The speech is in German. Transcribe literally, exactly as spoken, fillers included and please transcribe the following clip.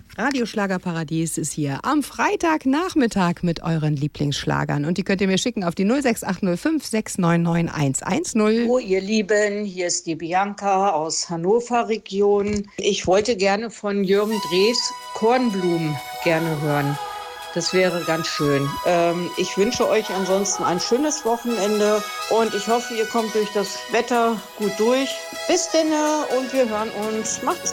Radio Schlagerparadies ist hier am Freitagnachmittag mit euren Lieblingsschlagern. Und die könnt ihr mir schicken auf die null sechs acht null fünf sechs neun neun eins eins null. Oh, ihr Lieben, hier ist die Bianca aus Hannover Region. Ich wollte gerne von Jürgen Drees Kornblumen gerne hören. Das wäre ganz schön. Ähm, ich wünsche euch ansonsten ein schönes Wochenende und ich hoffe, ihr kommt durch das Wetter gut durch. Bis denn und wir hören uns. Macht's